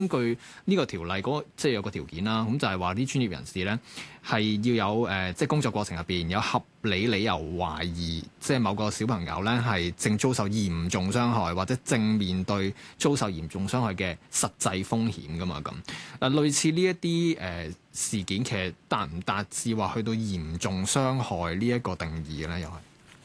根據呢個條例即係有個條件啦，咁就係話啲專業人士咧係要有即係工作過程入邊有合理理由懷疑，即係某個小朋友咧係正遭受嚴重傷害或者正面對遭受嚴重傷害嘅實際風險噶嘛咁。類似呢一啲事件，其實達唔達至話去到嚴重傷害呢一個定義嘅咧，又係？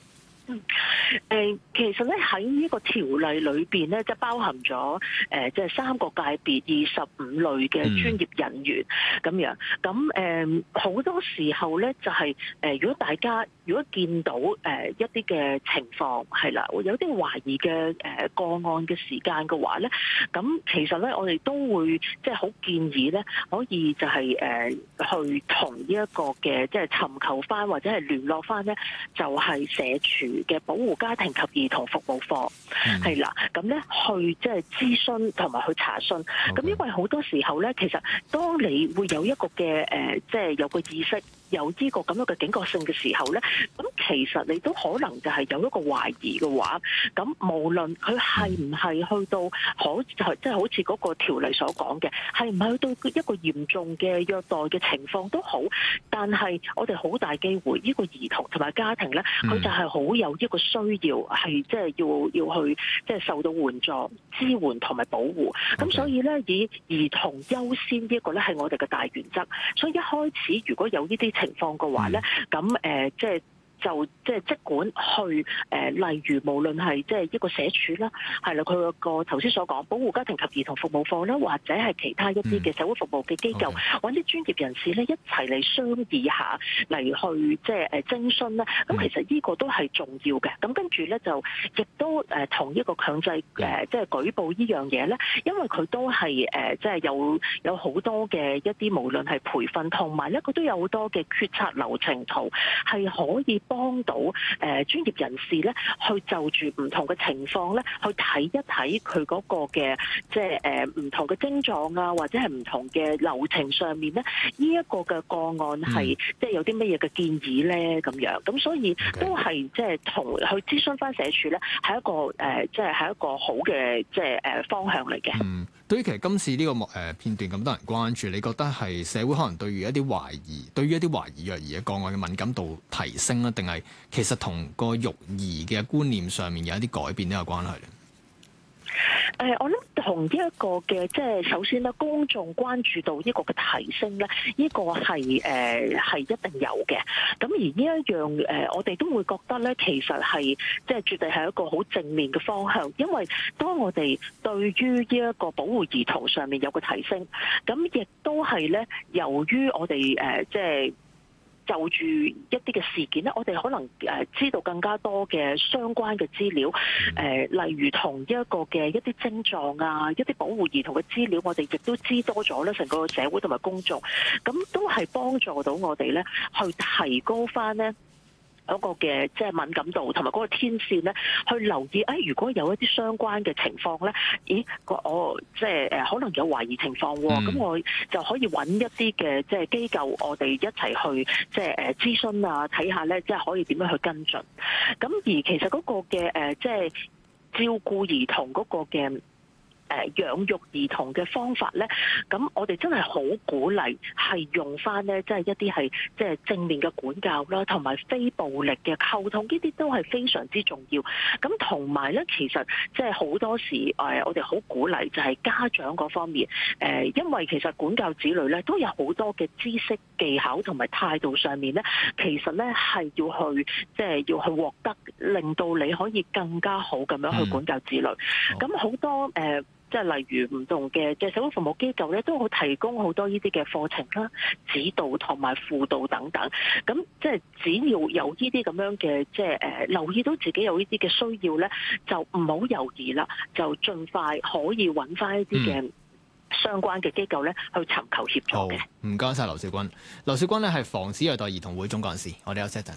其實咧喺呢個條例裏邊咧，即係包含咗即係3個界別、25類嘅專業人員咁樣。咁好多時候咧，就係如果大家見到一啲嘅情況係啦，有啲懷疑嘅個案嘅時間嘅話咧，咁其實咧我哋都會即係好建議咧，可以就係去同呢一個嘅即係尋求翻或者係聯絡翻咧，就係社署嘅保護家庭及兒童服務課係啦，咁咧去即係諮詢同埋去查詢。咁因為好多時候咧，其實當你會有一個嘅即係有個意識，有呢個咁樣嘅警覺性嘅時候咧，咁其實你都可能就係有一個懷疑嘅話，咁無論佢係唔係去到即係好似嗰個條例所講嘅，係唔係去到一個嚴重嘅虐待嘅情況都好，但係我哋好大機會呢個兒童同埋家庭咧，佢就係好有一個需要係即係要去即係受到援助、支援同埋保護。咁所以咧，以兒童優先呢一個咧係我哋嘅大原則。所以一開始如果有呢啲情況嘅話咧，咁即管去例如無論係即係一個社署啦，係啦，佢個頭先所講保護家庭及兒童服務課啦，或者係其他一啲嘅社會服務嘅機構，揾啲專業人士咧一齊嚟商議下嚟去即係徵詢咧。咁其實呢個都係重要嘅。咁跟住咧就亦都同一個強制即係舉報呢樣嘢咧，因為佢都係即係有好多嘅一啲無論係培訓同埋咧，佢都有好多嘅決策流程圖係可以幫到專業人士咧，去就住唔同嘅情況咧，去睇一睇佢嗰個嘅即係唔同嘅症狀啊，或者係唔同嘅流程上面咧，呢一個嘅個案係即係有啲乜嘢嘅建議咧咁樣。咁所以都係即係同去諮詢翻社署咧，係一個即係一個好嘅即係方向嚟嘅。 對於其實今次呢個片段咁多人關注，你覺得係社會可能對於一啲懷疑虐兒嘅個案嘅敏感度提升咧，定係其實同個育兒嘅觀念上面有一啲改變都有關係咧？ 我諗同呢一個嘅即係首先咧，公眾關注到呢個嘅提升咧，呢個係一定有嘅。咁而呢一樣我哋都會覺得咧，其實係即係絕對係一個好正面嘅方向，因為當我哋對於呢一個保護兒童上面有個提升，咁亦都係咧由於我哋即係就住一啲嘅事件咧，我哋可能知道更加多嘅相關嘅資料，例如同一個嘅一啲症狀啊，一啲保護兒童嘅資料，我哋亦都知多咗咧，成個社會同埋公眾，咁都係幫助到我哋咧，去提高翻咧嗰個嘅即係敏感度同埋嗰個天線咧，去留意如果有一啲相關嘅情況咧，我即係可能有懷疑情況喎，咁我就可以揾一啲嘅即係機構，我哋一齊去即係諮詢啊，睇下咧即係可以點樣去跟進。咁而其實嗰個嘅即係照顧兒童嗰個嘅養育兒童嘅方法咧，咁我哋真係好鼓勵係用翻咧，即係一啲係即係正面嘅管教啦，同埋非暴力嘅溝通，呢啲都係非常之重要。咁同埋咧，其實即係好多時我哋好鼓勵就係家長嗰方面，因為其實管教子女咧都有好多嘅知識技巧同埋態度上面咧，其實咧係要去即係要去獲得，令到你可以更加好咁樣去管教子女。咁好多即係例如唔同嘅即係社會服務機構咧，都好提供好多呢啲嘅課程啦、指導同埋輔導等等。咁即係只要有呢啲咁樣嘅即係留意到自己有呢啲嘅需要咧，就唔好猶豫啦，就盡快可以揾翻一啲嘅相關嘅機構咧去尋求協助嘅。 唔該晒劉兆君。劉兆君咧係防止虐待兒童會總幹事，我哋休息一陣。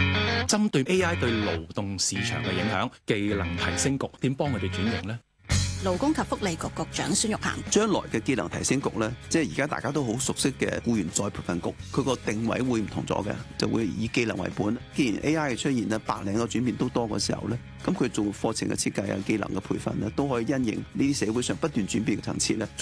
針對 AI 對勞動市場嘅影響，技能提升局點幫佢哋轉型呢？ 勞工及福利局局長孫玉菡。 將來嘅技能提升局咧，即係而家大家都好熟悉嘅僱員再培訓局，佢個定位會唔同咗嘅，就會以技能為本。既然 AI 嘅出現咧，白領嘅轉變都多嘅時候咧，咁佢做課程嘅設計啊、技能嘅培訓咧，都可以因應呢啲社會上不斷轉變嘅層次咧，做